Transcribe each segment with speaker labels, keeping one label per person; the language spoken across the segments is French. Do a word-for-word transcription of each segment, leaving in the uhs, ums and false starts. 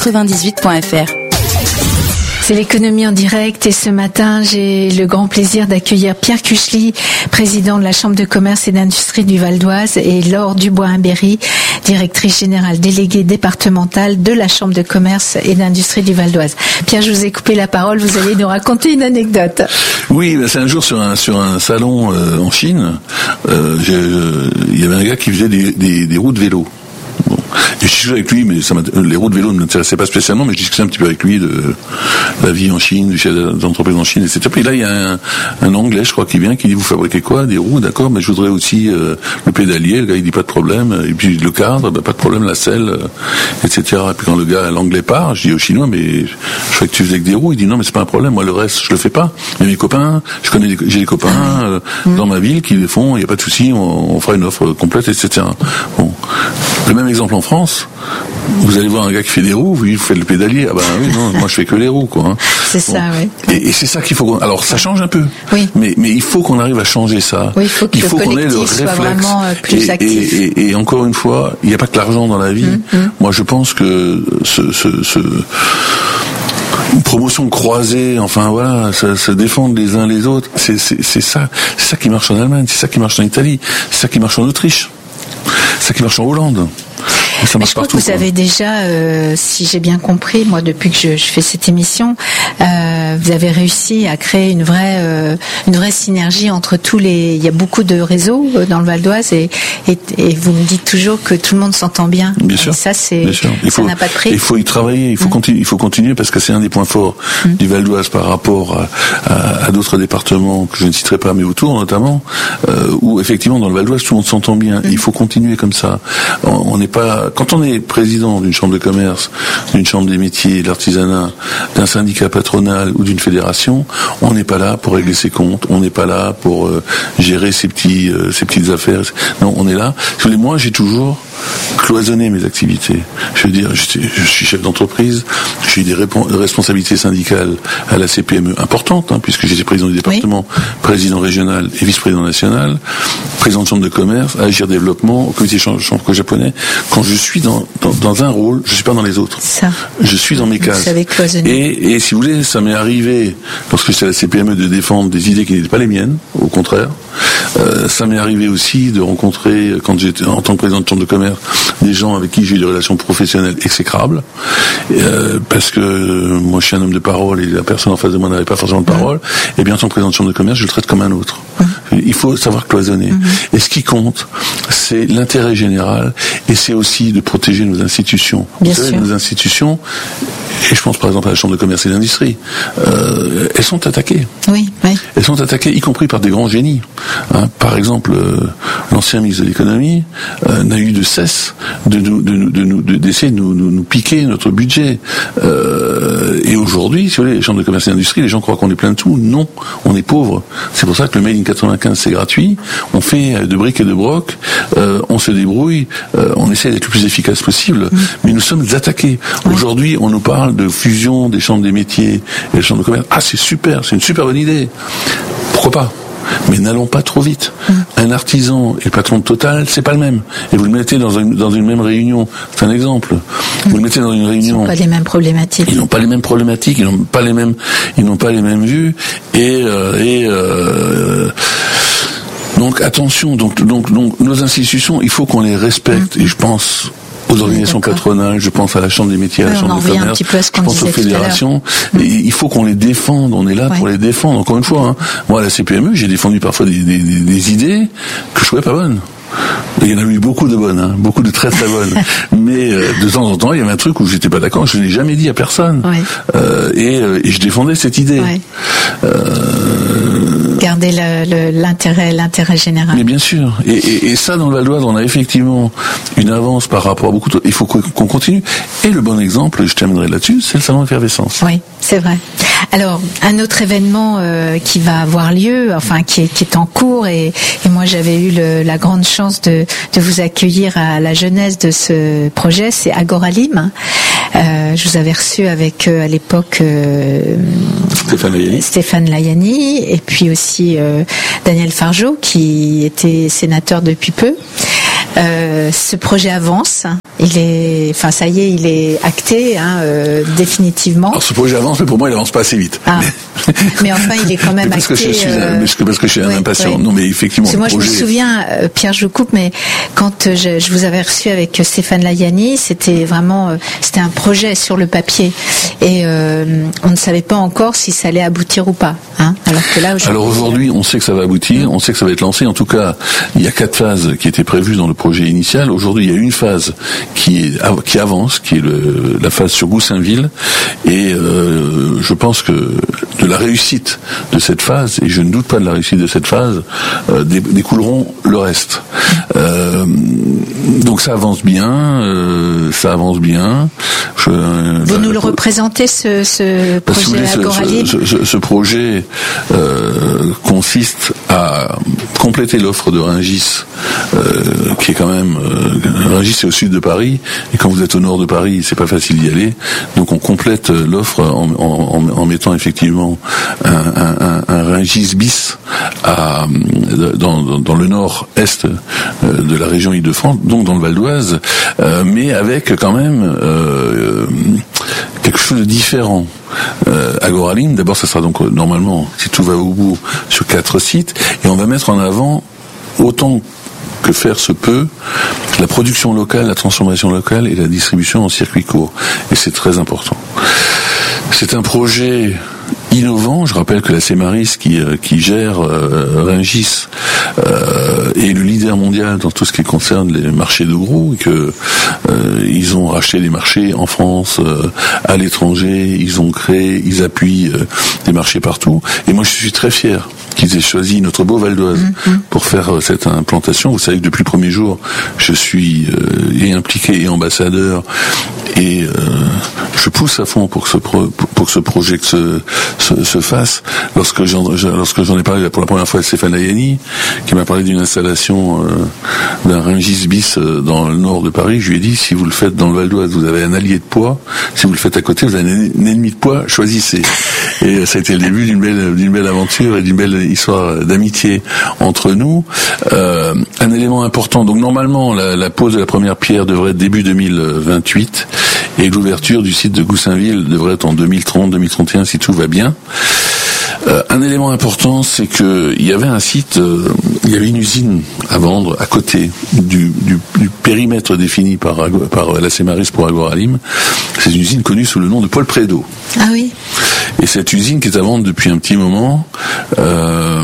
Speaker 1: quatre-vingt-dix-huit point f r.
Speaker 2: C'est l'économie en direct et ce matin, j'ai le grand plaisir d'accueillir Pierre Cuchely, président de la Chambre de commerce et d'industrie du Val d'Oise, et Laure Dubois-Imbéry, directrice générale déléguée départementale de la Chambre de commerce et d'industrie du Val d'Oise. Pierre, je vous ai coupé la parole, vous allez nous raconter une anecdote.
Speaker 3: Oui, c'est un jour sur un, sur un salon euh, en Chine, euh, il euh, y avait un gars qui faisait des, des, des roues de vélo. Bon. Et je discutais avec lui, mais ça les roues de vélo ne m'intéressaient pas spécialement, mais je discutais un petit peu avec lui de la vie en Chine, du chef d'entreprise en Chine, et cetera. Puis là, il y a un, un Anglais, je crois, qui vient, qui dit, vous fabriquez quoi? Des roues, d'accord, mais je voudrais aussi euh, le pédalier. Le gars, il dit, pas de problème. Et puis le cadre, bah, pas de problème, la selle, euh, et cetera. Et puis quand le gars, l'Anglais part, je dis au Chinois, mais je crois que tu faisais que des roues. Il dit, non, mais c'est pas un problème, moi le reste, je le fais pas. Mais mes copains, je connais, des, j'ai des copains euh, mmh. dans ma ville qui le font, il n'y a pas de souci, on, on fera une offre complète, et cetera. Bon. Le même exemple en France, vous allez voir un gars qui fait des roues, oui, vous faites le pédalier. Ah ben oui, non, moi je fais que les roues, quoi. Hein.
Speaker 2: C'est bon. Ça, oui.
Speaker 3: Et, et c'est ça qu'il faut. Qu'on... Alors ça change un peu.
Speaker 2: Oui.
Speaker 3: Mais mais il faut qu'on arrive à changer ça.
Speaker 2: Oui, il faut, que
Speaker 3: il faut
Speaker 2: le
Speaker 3: qu'on ait le réflexe.
Speaker 2: Soit vraiment plus
Speaker 3: et,
Speaker 2: actif.
Speaker 3: Et, et, et encore une fois, il n'y a pas que l'argent dans la vie. Mmh, mmh. Moi, je pense que ce, ce, ce une promotion croisée, enfin voilà, se, se défendre les uns les autres, c'est, c'est, c'est ça, c'est ça qui marche en Allemagne, c'est ça qui marche en Italie, c'est ça qui marche en Autriche, c'est ça qui marche en Hollande. Ça
Speaker 2: Mais je crois
Speaker 3: partout,
Speaker 2: que vous
Speaker 3: quoi.
Speaker 2: avez déjà, euh, si j'ai bien compris, moi depuis que je, je fais cette émission, euh, vous avez réussi à créer une vraie, euh, une vraie synergie entre tous les. Il y a beaucoup de réseaux dans le Val d'Oise et, et, et vous me dites toujours que tout le monde s'entend bien.
Speaker 3: Bien
Speaker 2: et
Speaker 3: sûr.
Speaker 2: ça, c'est,
Speaker 3: bien sûr. Il
Speaker 2: ça
Speaker 3: faut,
Speaker 2: n'a pas de prix.
Speaker 3: Il faut y travailler. Il faut mmh. continuer. Il faut continuer parce que c'est un des points forts mmh. du Val d'Oise par rapport à, à, à d'autres départements que je ne citerai pas, mais autour notamment, euh, où effectivement dans le Val d'Oise tout le monde s'entend bien. Mmh. Il faut continuer comme ça. On n'est pas quand on est président d'une chambre de commerce, d'une chambre des métiers, de l'artisanat, d'un syndicat patronal ou d'une fédération, on n'est pas là pour régler ses comptes, on n'est pas là pour euh, gérer ses petits, euh, ses petites affaires. Non, on est là. Moi, j'ai toujours cloisonné mes activités. Je veux dire, je, je suis chef d'entreprise, j'ai des répons- responsabilités syndicales à la C P M E importantes, hein, puisque j'étais président du département, oui. président régional et vice-président national, président de chambre de commerce, à Agir Développement, au comité franco-japonais. Quand je suis dans, dans, dans un rôle, je suis pas dans les autres.
Speaker 2: Ça.
Speaker 3: Je suis dans mes cases.
Speaker 2: Vous savez cloisonner.
Speaker 3: Et, et si vous voulez, ça m'est arrivé, lorsque j'étais à la C P M E, de défendre des idées qui n'étaient pas les miennes, au contraire. Euh, ça m'est arrivé aussi de rencontrer, quand j'étais en tant que président de chambre de commerce, des gens avec qui j'ai eu des relations professionnelles exécrables, euh, parce que euh, moi je suis un homme de parole et la personne en face de moi n'avait pas forcément de parole, mmh. et bien en tant que président de chambre de commerce, je le traite comme un autre. Mmh. Il faut savoir cloisonner. Mmh. Et ce qui compte, c'est l'intérêt général, et c'est aussi de protéger nos institutions.
Speaker 2: Bien
Speaker 3: Vous savez,
Speaker 2: sûr.
Speaker 3: nos institutions, et je pense par exemple à la Chambre de commerce et d'industrie, euh, elles sont attaquées.
Speaker 2: Oui, oui.
Speaker 3: Elles sont attaquées, y compris par des grands génies. Hein, par exemple, euh, l'ancien ministre de l'économie euh, n'a eu de cesse de nous, de, de, de, de, d'essayer de nous, nous, nous piquer notre budget. Euh, et aujourd'hui, si vous voulez, les chambres de commerce et d'industrie, les gens croient qu'on est plein de tout. Non, on est pauvre. C'est pour ça que le Made in quatre-vingt-quinze, c'est gratuit. On fait de briques et de broc. Euh, on se débrouille. Euh, on essaie d'être le plus efficace possible. Mmh. Mais nous sommes attaqués. Oui. Aujourd'hui, on nous parle de fusion des chambres des métiers et des chambres de commerce. Ah, c'est super, c'est une super bonne idée. Pourquoi pas? Mais n'allons pas trop vite. Mmh. Un artisan et le patron de Total, c'est pas le même. Et vous le mettez dans une, dans une même réunion. C'est un exemple. Mmh. Vous le mettez dans une réunion.
Speaker 2: Ils n'ont pas les mêmes problématiques.
Speaker 3: Ils n'ont pas les mêmes problématiques. Ils n'ont pas les mêmes. Ils n'ont pas les mêmes vues. Et euh, et euh, donc attention. Donc donc donc nos institutions, il faut qu'on les respecte. Mmh. Et je pense aux organisations oui, patronales, je pense à la Chambre des métiers, à la
Speaker 2: oui,
Speaker 3: Chambre de commerce, je pense aux fédérations. Et il faut qu'on les défende, on est là oui. pour les défendre. Encore une fois, hein, moi à la C P M E, j'ai défendu parfois des, des, des, des idées que je trouvais pas bonnes. Il y en a eu beaucoup de bonnes, hein, beaucoup de très très bonnes. Mais euh, de temps en temps, il y avait un truc où j'étais pas d'accord, je ne l'ai jamais dit à personne. Oui. Euh, et, euh, et je défendais cette idée. Oui.
Speaker 2: Euh... Garder le, le, l'intérêt, l'intérêt général.
Speaker 3: Mais bien sûr. Et, et, et ça, dans le Val d'Oise, on a effectivement une avance par rapport à beaucoup de... Il faut qu'on continue. Et le bon exemple, je terminerai là-dessus, c'est le salon Effervescence.
Speaker 2: Oui, c'est vrai. Alors, un autre événement euh, qui va avoir lieu, enfin qui est, qui est en cours, et, et moi j'avais eu le, la grande chance de, de vous accueillir à la jeunesse de ce projet, c'est Agoralim. Euh, je vous avais reçu avec euh, à l'époque euh,
Speaker 3: Stéphane Layani.
Speaker 2: Stéphane Layani, et puis aussi euh, Daniel Fargeau qui était sénateur depuis peu. Euh, ce projet avance. Il est, enfin ça y est, il est acté hein, euh, définitivement.
Speaker 3: Alors ce projet avance, mais pour moi il avance pas assez vite.
Speaker 2: Ah. Mais enfin il est quand même
Speaker 3: parce
Speaker 2: acté.
Speaker 3: Que je suis,
Speaker 2: euh...
Speaker 3: parce que parce que je suis un
Speaker 2: ouais,
Speaker 3: impatient.
Speaker 2: ouais.
Speaker 3: Non mais effectivement.
Speaker 2: Parce que moi
Speaker 3: le projet...
Speaker 2: je me souviens, euh, Pierre, je vous coupe, mais quand euh, je, je vous avais reçu avec Stéphane Layani, c'était vraiment, euh, c'était un projet sur le papier et euh, on ne savait pas encore si ça allait aboutir ou pas. Hein, alors que là aujourd'hui.
Speaker 3: Alors aujourd'hui, on sait que ça va aboutir, on sait que ça va être lancé. En tout cas, il y a quatre phases qui étaient prévues dans le projet initial. Aujourd'hui, il y a une phase qui est qui avance, qui est le, la phase sur Goussainville, et euh, je pense que de la réussite de cette phase, et je ne doute pas de la réussite de cette phase, euh, découleront le reste. Euh, donc ça avance bien, euh, ça avance bien. Je,
Speaker 2: vous nous le représentez ce, ce projet Agoralim ?
Speaker 3: ce, ce, ce projet euh, consiste à compléter l'offre de Rungis, euh, qui est quand même euh, Rungis c'est au sud de Paris, et quand vous êtes au nord de Paris, c'est pas facile d'y aller. Donc on complète l'offre en, en, en mettant effectivement un, un, un Rungis bis à, dans, dans, dans le nord-est de la région Île-de-France, donc dans le Val d'Oise, euh, mais avec quand même euh, quelque chose de différent. Euh, Agoralim, d'abord ça sera donc normalement, si tout va au bout, sur quatre sites, et on va mettre en avant autant que faire se peut la production locale, la transformation locale et la distribution en circuit court. Et c'est très important. C'est un projet innovant. Je rappelle que la Cemaris qui, euh, qui gère euh, Rungis euh, est le leader mondial dans tout ce qui concerne les marchés de gros, et que euh, ils ont racheté des marchés en France, euh, à l'étranger, ils ont créé, ils appuient euh, des marchés partout. Et moi je suis très fier qu'ils aient choisi notre beau Val d'Oise mmh. pour faire euh, cette implantation. Vous savez que depuis le premier jour, je suis euh, et impliqué et ambassadeur, et euh, je pousse à fond pour que ce, pro, pour que ce projet que ce, se, se fasse. Lorsque j'en, lorsque j'en ai parlé pour la première fois à Stéphane Layani, qui m'a parlé d'une installation euh, d'un Rungis bis euh, dans le nord de Paris, je lui ai dit, si vous le faites dans le Val d'Oise, vous avez un allié de poids. Si vous le faites à côté, vous avez un ennemi de poids. Choisissez. Et ça a été le début d'une belle, d'une belle aventure et d'une belle histoire d'amitié entre nous. Euh, un élément important. Donc normalement, la, la pose de la première pierre devrait être début deux mille vingt-huit, et l'ouverture du site de Goussainville devrait être en deux mille trente, deux mille trente et un si tout va bien. Euh, un élément important, c'est que il y avait un site, euh, il y avait une usine à vendre à côté du, du, du périmètre défini par, par la Cemaris pour Agoralim. C'est une usine connue sous le nom de Paul Prédo.
Speaker 2: Ah oui.
Speaker 3: Et cette usine qui est à vendre depuis un petit moment, euh,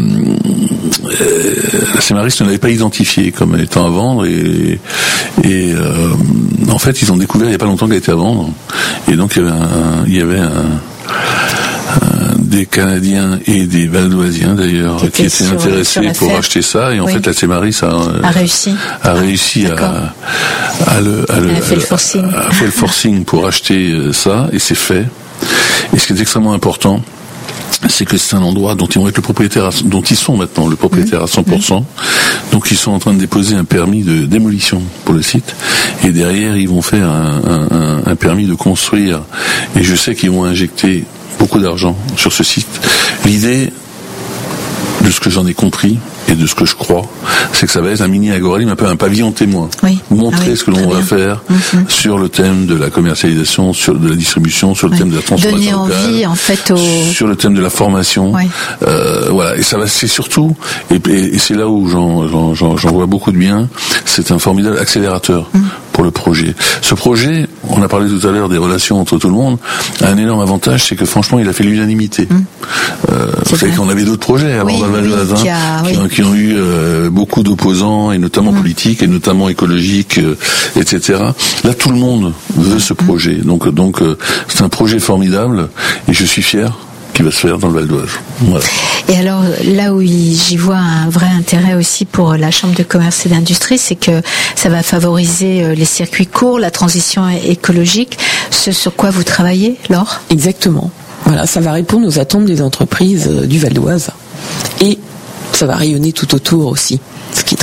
Speaker 3: la Cemaris ne l'avait pas identifiée comme étant à vendre, et, et euh, en fait ils ont découvert il n'y a pas longtemps qu'elle était à vendre, et donc il y avait un, il y avait un des Canadiens et des Valdoisiens d'ailleurs qui, qui étaient sur, intéressés sur pour acheter ça, et en oui. fait la Cemaris a,
Speaker 2: a réussi,
Speaker 3: a réussi à, à le, à le,
Speaker 2: Elle a fait le forcing,
Speaker 3: a fait le forcing pour acheter ça, et c'est fait. Et ce qui est extrêmement important, c'est que c'est un endroit dont ils vont être le propriétaire, à, dont ils sont maintenant le propriétaire à cent pour cent. Mmh. Donc ils sont en train de déposer un permis de démolition pour le site, et derrière ils vont faire un, un, un permis de construire, et je sais qu'ils vont injecter beaucoup d'argent sur ce site. L'idée, de ce que j'en ai compris et de ce que je crois, c'est que ça va être un mini Agoralim, un peu un pavillon témoin. Oui. Montrer ah oui, ce que l'on va faire mm-hmm. sur le thème de la commercialisation, sur de la distribution, sur le oui. thème de la transformation
Speaker 2: Donner
Speaker 3: locale,
Speaker 2: envie, en fait, au...
Speaker 3: sur le thème de la formation. Oui. Euh, voilà. Et ça va, c'est surtout, et, et, et c'est là où j'en, j'en, j'en, j'en vois beaucoup de bien, c'est un formidable accélérateur. Mm. Pour le projet. Ce projet, on a parlé tout à l'heure des relations entre tout le monde, a un énorme avantage, c'est que franchement, il a fait l'unanimité. Mmh. Euh, vous savez qu'on avait d'autres projets avant
Speaker 2: oui,
Speaker 3: dans le Val d'Oise,
Speaker 2: oui,
Speaker 3: hein,
Speaker 2: oui.
Speaker 3: qui, ont, qui ont eu euh, beaucoup d'opposants, et notamment mmh. politiques, et notamment écologiques, euh, et cetera. Là, tout le monde veut ce projet. Donc, donc, euh, c'est un projet formidable, et je suis fier qui va se faire dans le Val d'Oise. Voilà.
Speaker 2: Et alors, là où j'y vois un vrai intérêt aussi pour la Chambre de commerce et d'industrie, c'est que ça va favoriser les circuits courts, la transition écologique, ce sur quoi vous travaillez, Laure ?
Speaker 1: Exactement. Voilà, ça va répondre aux attentes des entreprises du Val d'Oise. Et ça va rayonner tout autour aussi, ce qui est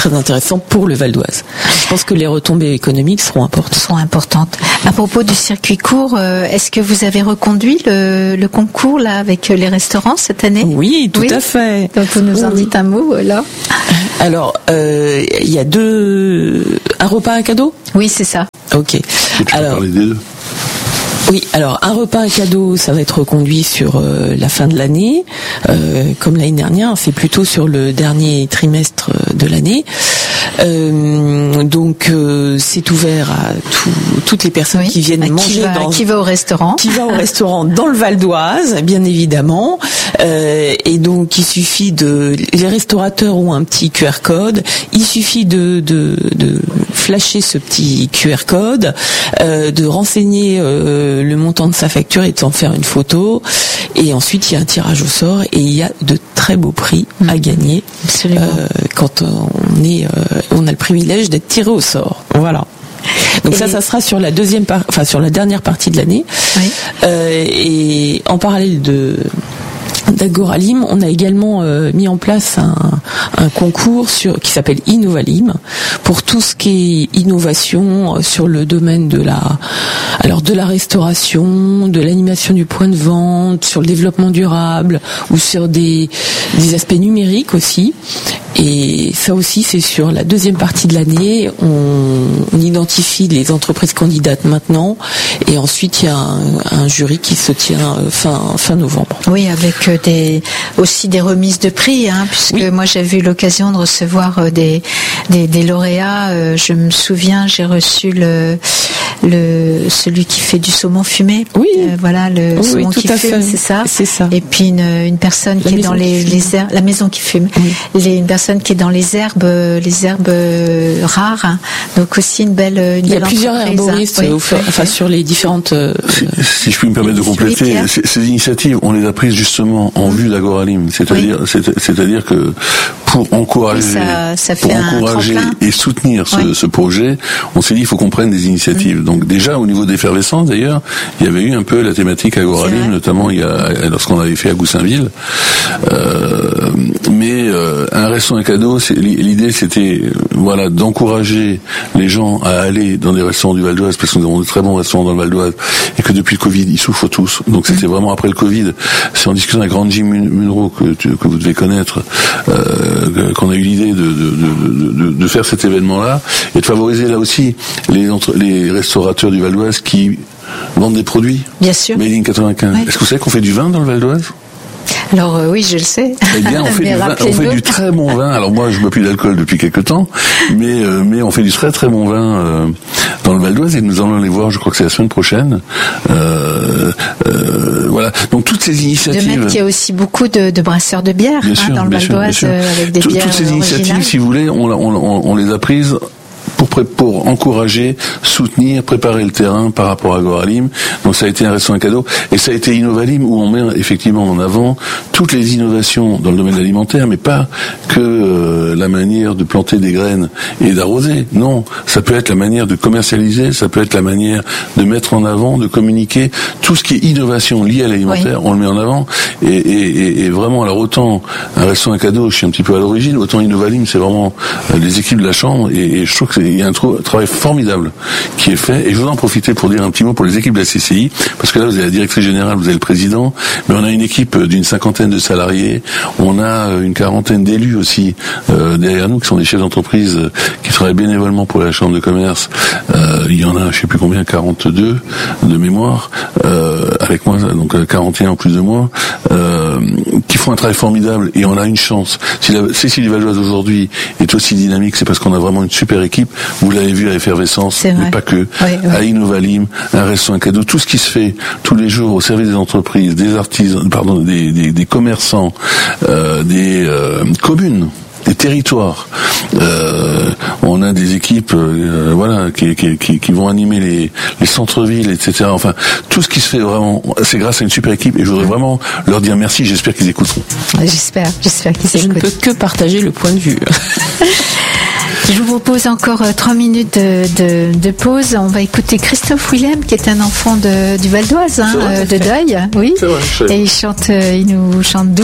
Speaker 1: très intéressant pour le Val d'Oise. Je pense que les retombées économiques seront importantes.
Speaker 2: Seront importantes. À propos du circuit court, euh, est-ce que vous avez reconduit le, le concours là avec les restaurants cette année?
Speaker 1: Oui, tout
Speaker 2: oui.
Speaker 1: à fait.
Speaker 2: Donc vous nous en dites un mot là.
Speaker 1: Alors, euh, il y a deux... Un repas, un cadeau?
Speaker 2: Oui, c'est ça.
Speaker 1: Ok.
Speaker 3: Et tu peux
Speaker 1: alors,
Speaker 3: parler des deux.
Speaker 1: Oui, alors un repas, un cadeau, ça va être reconduit sur euh, la fin de l'année, euh, comme l'année dernière, c'est plutôt sur le dernier trimestre de l'année. Euh, donc euh, c'est ouvert à tout, toutes les personnes
Speaker 2: oui.
Speaker 1: qui viennent
Speaker 2: qui
Speaker 1: manger
Speaker 2: va,
Speaker 1: dans
Speaker 2: qui va au restaurant,
Speaker 1: qui va au restaurant dans le Val d'Oise, bien évidemment. Euh, et donc il suffit de, les restaurateurs ont un petit Q R code, il suffit de de, de flasher ce petit Q R code, euh, de renseigner euh, le montant de sa facture et de s'en faire une photo. Et ensuite il y a un tirage au sort et il y a de très beaux prix mmh. à gagner.
Speaker 2: Absolument.
Speaker 1: Euh, quand on est euh, on a le privilège d'être tiré au sort. Voilà. Donc et ça, ça sera sur la deuxième, par... enfin sur la dernière partie de l'année.
Speaker 2: Oui.
Speaker 1: Euh, et en parallèle de d'Agoralim, on a également euh, mis en place un, un concours sur, qui s'appelle Innovalim pour tout ce qui est innovation sur le domaine de la, alors de la restauration, de l'animation du point de vente, sur le développement durable ou sur des, des aspects numériques aussi. Et ça aussi, c'est sur la deuxième partie de l'année. On, on identifie les entreprises candidates maintenant, et ensuite il y a un, un jury qui se tient fin fin novembre.
Speaker 2: Oui, avec des aussi des remises de prix, hein, puisque oui. moi j'avais eu l'occasion de recevoir des des, des lauréats. Je me souviens, j'ai reçu le le celui qui fait du saumon fumé.
Speaker 1: Oui.
Speaker 2: Euh, voilà le
Speaker 1: oui,
Speaker 2: saumon
Speaker 1: oui,
Speaker 2: qui fume, c'est ça.
Speaker 1: C'est ça.
Speaker 2: Et puis une une personne
Speaker 1: la
Speaker 2: qui est dans les les herbes, la maison qui fume.
Speaker 1: Oui.
Speaker 2: Les, une personne qui est dans les herbes les herbes rares. Hein. Donc aussi une belle une
Speaker 1: Il y a
Speaker 2: belle
Speaker 1: plusieurs herboristes
Speaker 2: hein. oui.
Speaker 1: enfin, enfin sur les différentes. Euh,
Speaker 3: si, si je puis me permettre de compléter,
Speaker 2: oui,
Speaker 3: ces, ces initiatives, on les a prises justement en mmh. vue d'Agoralim, c'est-à-dire oui. c'est, c'est-à-dire que pour encourager,
Speaker 2: ça, ça
Speaker 3: pour encourager et soutenir ce, oui. ce projet, on s'est dit il faut qu'on prenne des initiatives. Mmh. Donc déjà au niveau d'effervescence d'ailleurs, il y avait eu un peu la thématique Agoralim, notamment il y a lorsqu'on avait fait à Goussainville. Euh, mais euh, un restaurant un cadeau, c'est, l'idée c'était voilà d'encourager les gens à aller dans des restaurants du Val d'Oise parce que nous avons de très bons restaurants dans le Val d'Oise et que depuis le Covid ils souffrent tous. Donc c'était vraiment après le Covid. C'est en discutant avec Randy Munro que, tu, que vous devez connaître euh, qu'on a eu l'idée de, de, de, de, de faire cet événement-là et de favoriser là aussi les, entre, les restaurateurs du Val d'Oise qui vendent des produits.
Speaker 2: Bien sûr.
Speaker 3: Made in quatre-vingt-quinze. Oui. Est-ce que vous savez qu'on fait du vin dans le Val d'Oise ?
Speaker 2: Alors euh, oui, je le sais.
Speaker 3: Eh bien, on fait, du, vin, on fait du très bon vin. Alors moi, je ne bois plus d'alcool depuis quelque temps, mais euh, mais on fait du très très bon vin euh, dans le Val d'Oise et nous allons les voir. Je crois que c'est la semaine prochaine. Euh, euh, voilà. Donc toutes ces initiatives.
Speaker 2: De même qu'il y a aussi beaucoup de, de brasseurs de bière hein, sûr, dans le Val d'Oise euh, avec des
Speaker 3: Tout,
Speaker 2: bières
Speaker 3: toutes ces
Speaker 2: originales.
Speaker 3: initiatives, si vous voulez, on, on, on, on les a prises. Pour, pour encourager, soutenir, préparer le terrain par rapport à Agoralim. Donc ça a été un restaurant cadeau et ça a été Innovalim où on met effectivement en avant toutes les innovations dans le domaine alimentaire, mais pas que euh, la manière de planter des graines et d'arroser. Non, ça peut être la manière de commercialiser, ça peut être la manière de mettre en avant, de communiquer. Tout ce qui est innovation liée à l'alimentaire, oui. on le met en avant. Et, et, et vraiment, alors autant un restaurant cadeau, je suis un petit peu à l'origine, autant Innovalim, c'est vraiment euh, les équipes de la chambre et, et je trouve que c'est il y a un travail formidable qui est fait et je voudrais en profiter pour dire un petit mot pour les équipes de la C C I parce que là vous avez la directrice générale, vous avez le président, mais on a une équipe d'une cinquantaine de salariés, on a une quarantaine d'élus aussi euh, derrière nous qui sont des chefs d'entreprise euh, qui travaillent bénévolement pour la chambre de commerce. Euh, il y en a je sais plus combien, quarante-deux de mémoire euh, avec moi, donc quarante et un en plus de moi, euh, qui font un travail formidable et on a une chance. Si la C C I Val d'Oise aujourd'hui est aussi dynamique, c'est parce qu'on a vraiment une super équipe. Vous l'avez vu à Effervescence, mais pas que. Oui, oui. À Innovalim, un restaurant cadeau, tout ce qui se fait tous les jours au service des entreprises, des artisans, pardon, des, des, des commerçants, euh, des euh, communes, des territoires. Euh, on a des équipes, euh, voilà, qui, qui, qui, qui vont animer les, les centres-villes, et cetera. Enfin, tout ce qui se fait vraiment, c'est grâce à une super équipe. Et je voudrais vraiment leur dire merci. J'espère qu'ils écouteront.
Speaker 2: J'espère, j'espère qu'ils écouteront.
Speaker 1: Je ne peux que partager le point de vue.
Speaker 2: Je vous propose encore euh, trois minutes de, de, de pause. On va écouter Christophe Willem, qui est un enfant de, du Val d'Oise, hein, euh, de Deuil. Oui.
Speaker 3: C'est vrai,
Speaker 2: et il chante, euh, il nous chante